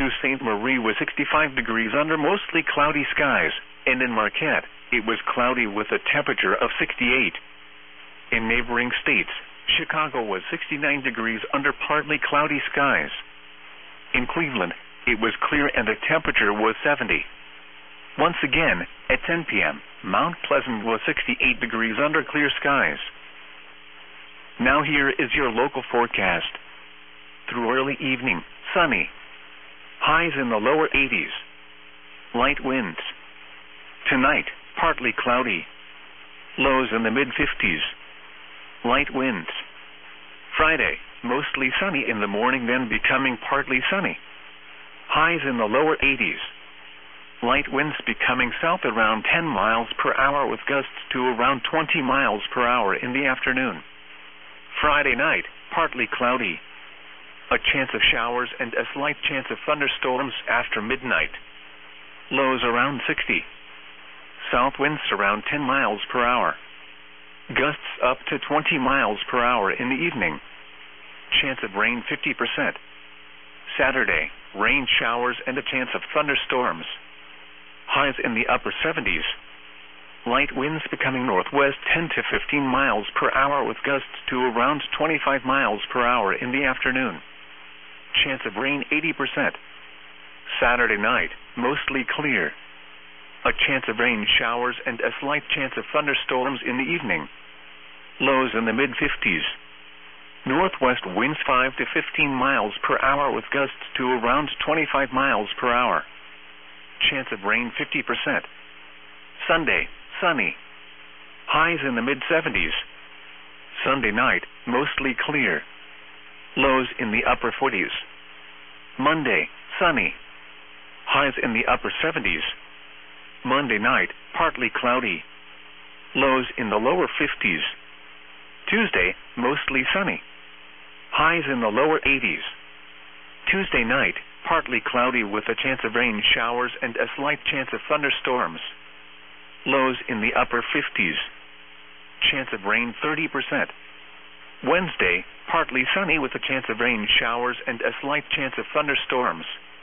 Sault Ste. Marie was 65 degrees under mostly cloudy skies, and in Marquette, it was cloudy with a temperature of 68. In neighboring states, Chicago was 69 degrees under partly cloudy skies. In Cleveland, it was clear and the temperature was 70. Once again, at 10 p.m., Mount Pleasant was 68 degrees under clear skies. Now here is your local forecast. Through early evening, sunny. Highs in the lower 80s. Light winds. Tonight, partly cloudy. Lows in the mid-50s. Light winds. Friday, mostly sunny in the morning, then becoming partly sunny. Highs in the lower 80s. Light winds becoming south around 10 miles per hour with gusts to around 20 miles per hour in the afternoon. Friday night, partly cloudy. A chance of showers and a slight chance of thunderstorms after midnight. Lows around 60. South winds around 10 miles per hour. Gusts up to 20 miles per hour in the evening. Chance of rain 50%. Saturday, rain showers and a chance of thunderstorms. Highs in the upper 70s. Light winds becoming northwest 10 to 15 miles per hour with gusts to around 25 miles per hour in the afternoon. Chance of rain 80%. Saturday night, mostly clear. A chance of rain showers and a slight chance of thunderstorms in the evening. Lows in the mid-50s. Northwest winds 5 to 15 miles per hour with gusts to around 25 miles per hour. Chance of rain 50%. Sunday, sunny. Highs in the mid-70s. Sunday night, mostly clear. Lows in the upper 40s. Monday, sunny. Highs in the upper 70s. Monday night, partly cloudy. Lows in the lower 50s. Tuesday, mostly sunny. Highs in the lower 80s. Tuesday night, partly cloudy with a chance of rain showers and a slight chance of thunderstorms. Lows in the upper 50s. Chance of rain 30%. Wednesday, partly sunny with a chance of rain showers and a slight chance of thunderstorms.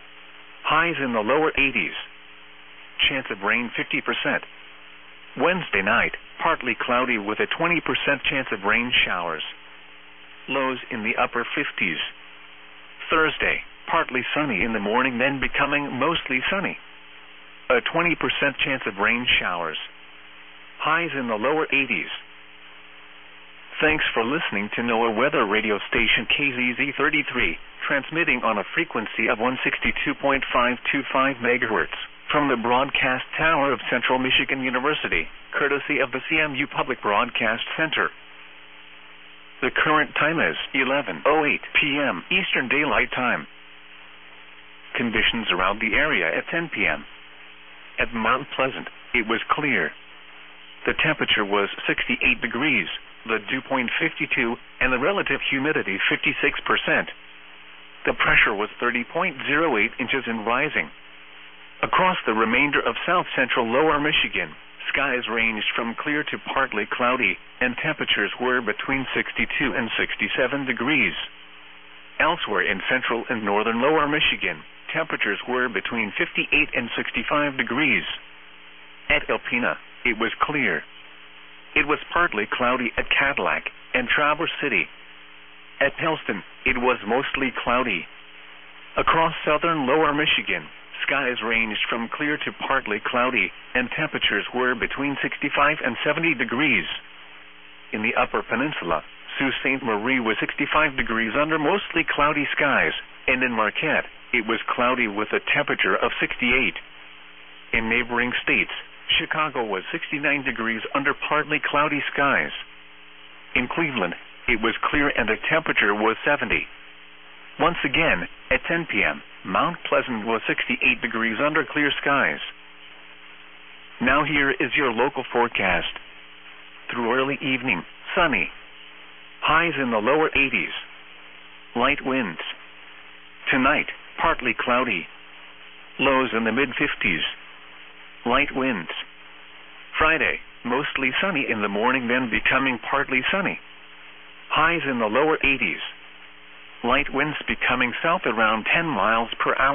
Highs in the lower 80s. Chance of rain 50%. Wednesday night, partly cloudy with a 20% chance of rain showers. Lows in the upper 50s. Thursday, partly sunny in the morning, then becoming mostly sunny. A 20% chance of rain showers. Highs in the lower 80s. Thanks for listening to NOAA Weather Radio Station KZZ33, transmitting on a frequency of 162.525 MHz from the broadcast tower of Central Michigan University, courtesy of the CMU Public Broadcast Center. The current time is 11:08 p.m. Eastern Daylight Time. Conditions around the area at 10 p.m. At Mount Pleasant, it was clear. The temperature was 68 degrees, the dew point 52, and the relative humidity 56%. The pressure was 30.08 inches and rising. Across the remainder of south-central lower Michigan, skies ranged from clear to partly cloudy, and temperatures were between 62 and 67 degrees. Elsewhere in central and northern lower Michigan, temperatures were between 58 and 65 degrees. At Alpena, it was clear. It was partly cloudy at Cadillac and Traverse City. At Pellston, it was mostly cloudy. Across southern lower Michigan, skies ranged from clear to partly cloudy, and temperatures were between 65 and 70 degrees. In the upper peninsula, Sault Ste. Marie was 65 degrees under mostly cloudy skies, and in Marquette, it was cloudy with a temperature of 68. In neighboring states, Chicago was 69 degrees under partly cloudy skies. In Cleveland, it was clear and the temperature was 70. Once again, at 10 p.m., Mount Pleasant was 68 degrees under clear skies. Now here is your local forecast. Through early evening, sunny. Highs in the lower 80s. Light winds. Tonight, partly cloudy. Lows in the mid-50s. Light winds. Friday, mostly sunny in the morning, then becoming partly sunny. Highs in the lower 80s. Light winds becoming south around 10 miles per hour.